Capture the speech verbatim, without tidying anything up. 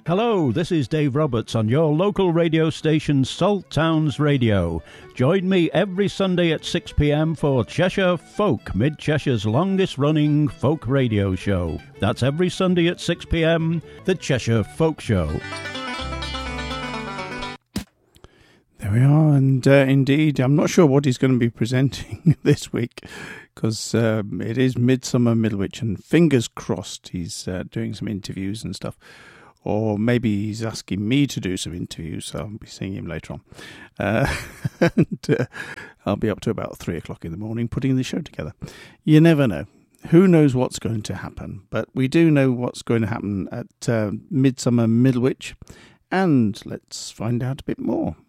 Hello, this is Dave Roberts on your local radio station Salt Towns Radio. Join me every Sunday at six p.m. for Cheshire Folk, Mid-Cheshire's longest-running folk radio show. That's every Sunday at six p.m, the Cheshire Folk Show. There we are, and uh, indeed, I'm not sure what he's going to be presenting this week, because um, it is Midsummer Middlewich, and fingers crossed he's uh, doing some interviews and stuff. Or maybe he's asking me to do some interviews, so I'll be seeing him later on. Uh, and uh, I'll be up to about three o'clock in the morning putting the show together. You never know. Who knows what's going to happen? But we do know what's going to happen at uh, Midsummer Middlewich. And let's find out a bit more.